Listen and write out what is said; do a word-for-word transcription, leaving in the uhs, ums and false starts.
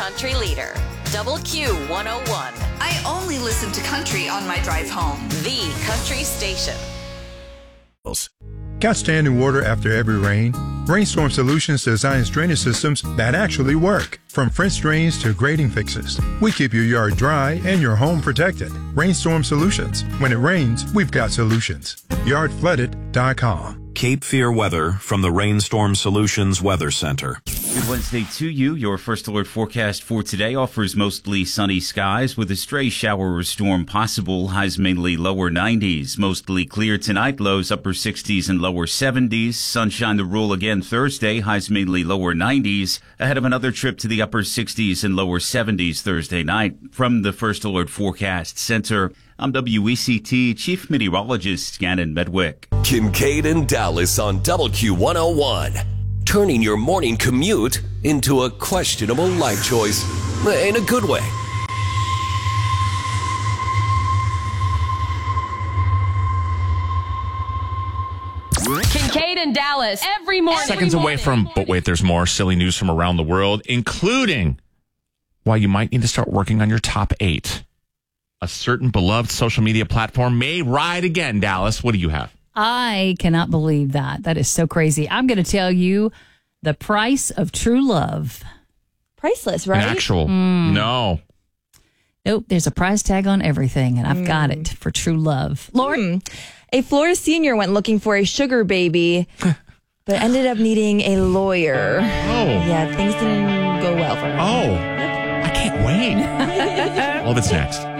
country leader, Double Q one oh one. I only listen to country on my drive home. The country station. Got standing water after every rain? Rainstorm Solutions designs drainage systems that actually work. From French drains to grading fixes, we keep your yard dry and your home protected. Rainstorm Solutions. When it rains, we've got solutions. yard flooded dot com. Cape Fear weather from the Rainstorm Solutions Weather Center. Good Wednesday to you. Your first alert forecast for today offers mostly sunny skies with a stray shower or storm possible. Highs mainly lower nineties. Mostly clear tonight. Lows upper sixties and lower seventies. Sunshine the rule again Thursday. Highs mainly lower nineties. Ahead of another trip to the upper sixties and lower seventies Thursday night. From the First Alert Forecast Center, I'm W E C T Chief Meteorologist Gannon Medwick. Kincaid and Dallas on Double Q one oh one. Turning your morning commute into a questionable life choice in a good way. Kincaid and Dallas every morning. Seconds every away morning. from, but wait, there's more silly news from around the world, including why you might need to start working on your top eight. A certain beloved social media platform may ride again, Dallas. What do you have? I cannot believe that. That is so crazy. I'm going to tell you the price of true love. Priceless, right? An actual. Mm. No. Nope, there's a price tag on everything, and I've mm. got it for true love. Lauren, mm. a Florida senior went looking for a sugar baby, but ended up needing a lawyer. Oh. Yeah, things didn't go well for her. Oh. Yep. I can't wait. All that's next.